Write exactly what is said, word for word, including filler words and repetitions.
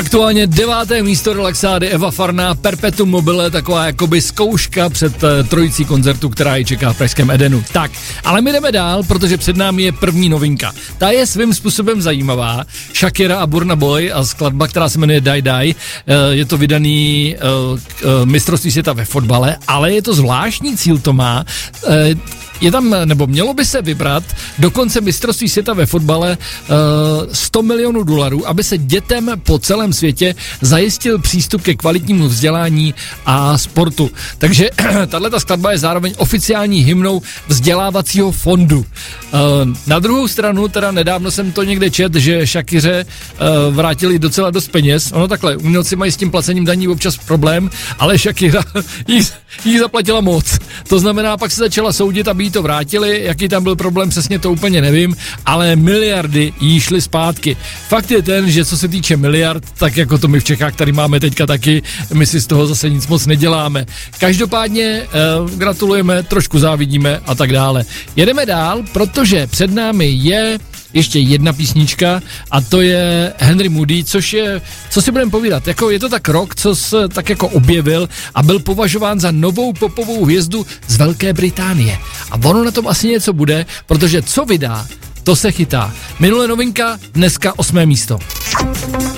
Aktuálně deváté místo relaxády Eva Farná, Perpetuum mobile, taková jakoby zkouška před uh, trojicí koncertu, která ji čeká v pražském Edenu. Tak, ale my jdeme dál, protože před námi je první novinka. Ta je svým způsobem zajímavá. Shakira a Burna Boy a skladba, která se jmenuje Die Die. Uh, je to vydaný uh, uh, mistrovství světa ve fotbale, ale je to zvláštní cíl to má. Uh, Je tam, nebo mělo by se vybrat do konce mistrovství světa ve fotbale uh, sto milionů dolarů, aby se dětem po celém světě zajistil přístup ke kvalitnímu vzdělání a sportu. Takže tato skladba je zároveň oficiální hymnou vzdělávacího fondu. Uh, na druhou stranu, teda nedávno jsem to někde čet, že Shakiře uh, vrátili docela dost peněz. Ono takhle, umělci mají s tím placením daní občas problém, ale Shakira jí, jí zaplatila moc. To znamená, pak se začala soudit, aby jí to vrátili, jaký tam byl problém, přesně to úplně nevím, ale miliardy jí šly zpátky. Fakt je ten, že co se týče miliard, tak jako to my v Čechách tady máme teďka taky, my si z toho zase nic moc neděláme. Každopádně eh, gratulujeme, trošku závidíme a tak dále. Jedeme dál, protože před námi je ještě jedna písnička a to je Henry Moody, což je, co si budeme povídat, jako je to tak rok, co se tak jako objevil a byl považován za novou popovou hvězdu z Velké Británie. A ono na tom asi něco bude, protože co vydá, to se chytá. Minulé novinka, dneska osmé místo.